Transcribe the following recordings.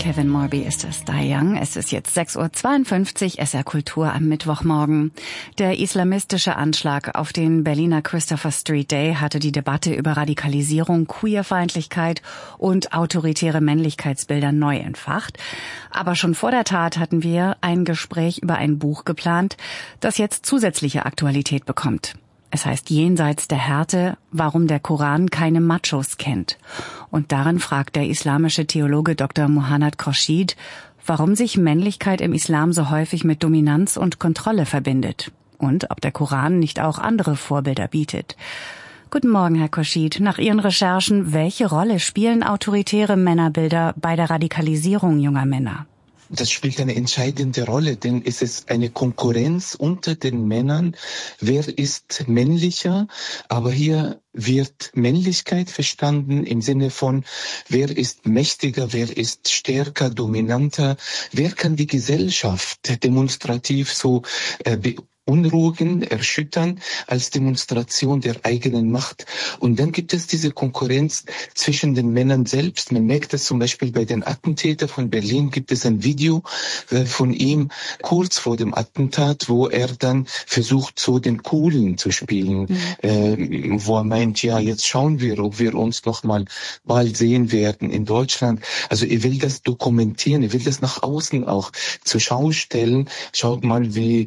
Kevin Morby ist es, Die Young. Es ist jetzt 6:52 Uhr, SR Kultur am Mittwochmorgen. Der islamistische Anschlag auf den Berliner Christopher Street Day hatte die Debatte über Radikalisierung, Queerfeindlichkeit und autoritäre Männlichkeitsbilder neu entfacht. Aber schon vor der Tat hatten wir ein Gespräch über ein Buch geplant, das jetzt zusätzliche Aktualität bekommt. Es heißt Jenseits der Härte, warum der Koran keine Machos kennt. Und darin fragt der islamische Theologe Dr. Muhannad Khorshid, warum sich Männlichkeit im Islam so häufig mit Dominanz und Kontrolle verbindet. Und ob der Koran nicht auch andere Vorbilder bietet. Guten Morgen, Herr Khorshid. Nach Ihren Recherchen, welche Rolle spielen autoritäre Männerbilder bei der Radikalisierung junger Männer? Das spielt eine entscheidende Rolle, denn es ist eine Konkurrenz unter den Männern. Wer ist männlicher? Aber hier wird Männlichkeit verstanden im Sinne von, wer ist mächtiger, wer ist stärker, dominanter, wer kann die Gesellschaft demonstrativ so beunruhigen, erschüttern als Demonstration der eigenen Macht. Und dann gibt es diese Konkurrenz zwischen den Männern selbst. Man merkt das zum Beispiel bei den Attentätern von Berlin, gibt es ein Video von ihm kurz vor dem Attentat, wo er dann versucht, so den Coolen zu spielen, wo er meint, ja, jetzt schauen wir, ob wir uns noch mal bald sehen werden in Deutschland. Also er will das dokumentieren, er will das nach außen auch zur Schau stellen. Schaut mal, wie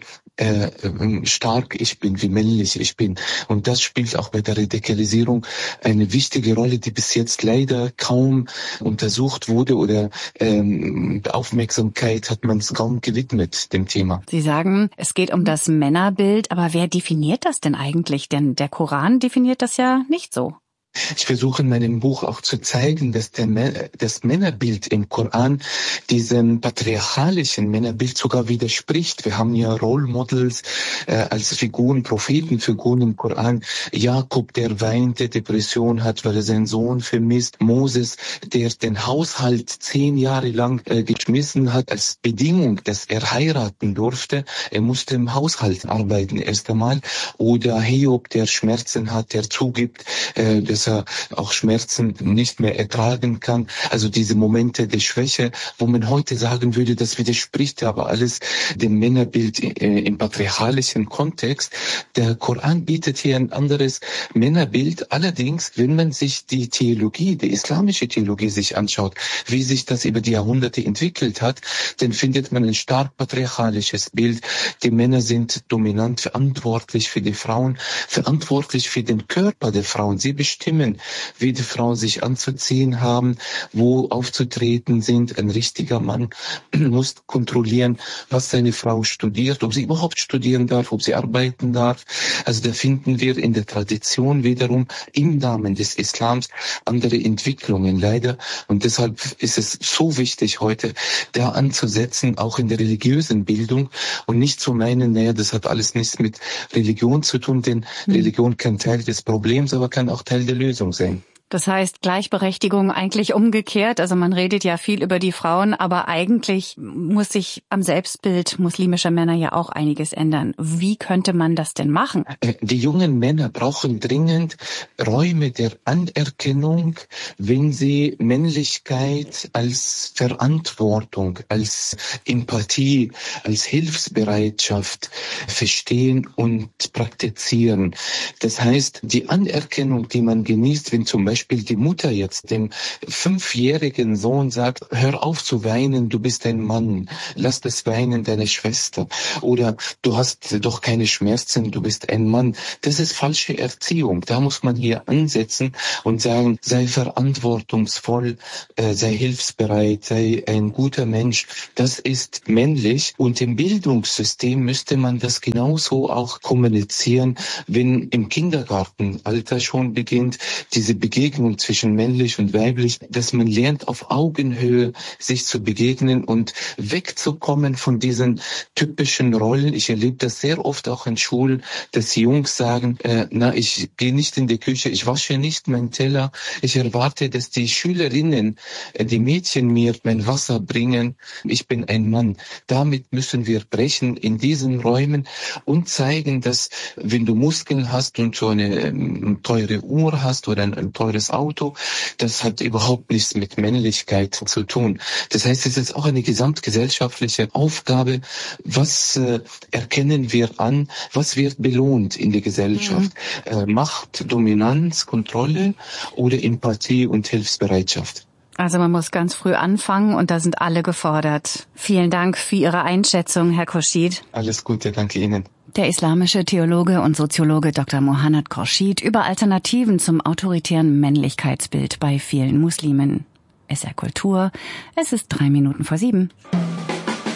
stark ich bin, wie männlich ich bin. Und das spielt auch bei der Radikalisierung eine wichtige Rolle, die bis jetzt leider kaum untersucht wurde oder Aufmerksamkeit hat man es kaum gewidmet, dem Thema. Sie sagen, es geht um das Männerbild, aber wer definiert das denn eigentlich? Denn der Koran definiert das ja nicht so. Ich versuche in meinem Buch auch zu zeigen, dass das Männerbild im Koran diesem patriarchalischen Männerbild sogar widerspricht. Wir haben ja Role Models als Figuren, Prophetenfiguren im Koran. Jakob, der weinte, Depression hat, weil er seinen Sohn vermisst. Moses, der den Haushalt 10 Jahre lang geschmissen hat als Bedingung, dass er heiraten durfte. Er musste im Haushalt arbeiten erst einmal. Oder Hiob, der Schmerzen hat, der zugibt, dass er auch Schmerzen nicht mehr ertragen kann. Also diese Momente der Schwäche, wo man heute sagen würde, das widerspricht aber alles dem Männerbild im patriarchalischen Kontext. Der Koran bietet hier ein anderes Männerbild. Allerdings, wenn man sich die Theologie, die islamische Theologie sich anschaut, wie sich das über die Jahrhunderte entwickelt hat, dann findet man ein stark patriarchalisches Bild. Die Männer sind dominant, verantwortlich für die Frauen, verantwortlich für den Körper der Frauen. Sie bestimmen, wie die Frauen sich anzuziehen haben, wo aufzutreten sind. Ein richtiger Mann muss kontrollieren, was seine Frau studiert, ob sie überhaupt studieren darf, ob sie arbeiten darf. Also da finden wir in der Tradition wiederum im Namen des Islams andere Entwicklungen leider. Und deshalb ist es so wichtig heute, da anzusetzen, auch in der religiösen Bildung und nicht zu meinen, naja, das hat alles nichts mit Religion zu tun, denn Religion kann Teil des Problems, aber kann auch Teil der Lösung sein. Das heißt, Gleichberechtigung eigentlich umgekehrt. Also man redet ja viel über die Frauen, aber eigentlich muss sich am Selbstbild muslimischer Männer ja auch einiges ändern. Wie könnte man das denn machen? Die jungen Männer brauchen dringend Räume der Anerkennung, wenn sie Männlichkeit als Verantwortung, als Empathie, als Hilfsbereitschaft verstehen und praktizieren. Das heißt, die Anerkennung, die man genießt, wenn zum Beispiel die Mutter jetzt dem 5-jährigen Sohn sagt, hör auf zu weinen, du bist ein Mann, lass das Weinen deiner Schwester. Oder du hast doch keine Schmerzen, du bist ein Mann. Das ist falsche Erziehung. Da muss man hier ansetzen und sagen, sei verantwortungsvoll, sei hilfsbereit, sei ein guter Mensch. Das ist männlich. Und im Bildungssystem müsste man das genauso auch kommunizieren, wenn im Kindergartenalter schon beginnt, diese Begegnung zwischen männlich und weiblich, dass man lernt, auf Augenhöhe sich zu begegnen und wegzukommen von diesen typischen Rollen. Ich erlebe das sehr oft auch in Schulen, dass die Jungs sagen, ich gehe nicht in die Küche, ich wasche nicht meinen Teller. Ich erwarte, dass die Schülerinnen, die Mädchen mir mein Wasser bringen. Ich bin ein Mann. Damit müssen wir brechen in diesen Räumen und zeigen, dass wenn du Muskeln hast und so eine teure Uhr hast oder ein teures teures Auto. Das hat überhaupt nichts mit Männlichkeit zu tun. Das heißt, es ist auch eine gesamtgesellschaftliche Aufgabe. Was erkennen wir an? Was wird belohnt in der Gesellschaft? Macht, Dominanz, Kontrolle oder Empathie und Hilfsbereitschaft? Also man muss ganz früh anfangen und da sind alle gefordert. Vielen Dank für Ihre Einschätzung, Herr Khorshid. Alles Gute, danke Ihnen. Der islamische Theologe und Soziologe Dr. Mohanad Khorshid über Alternativen zum autoritären Männlichkeitsbild bei vielen Muslimen. SR Kultur, es ist 7:03.